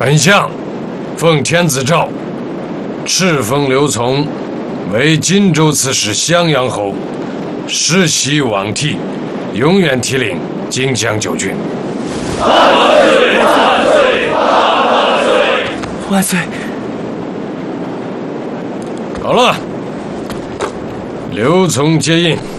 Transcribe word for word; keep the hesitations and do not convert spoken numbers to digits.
本相奉天子诏，敕封刘琮为荆州刺史、襄阳侯，世袭罔替，永远提领荆襄九郡。 万岁！万岁！万岁！ 万岁！ 好了，刘琮接印。